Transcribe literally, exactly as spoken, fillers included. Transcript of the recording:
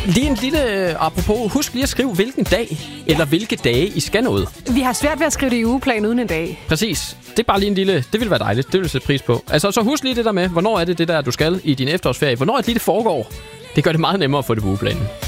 Lige en lille apropos. Husk lige at skrive, hvilken dag ja. eller hvilke dage I skal noget. Vi har svært ved at skrive det i ugeplan uden en dag. Præcis. Det er bare lige en lille... Det vil være dejligt. Det vil jeg sætte pris på. Altså, så husk lige det der med, hvornår er det det der, du skal i din efterårsferie. Hvornår er det lige, det foregår. Det gør det meget nemmere at få det på ugeplanen.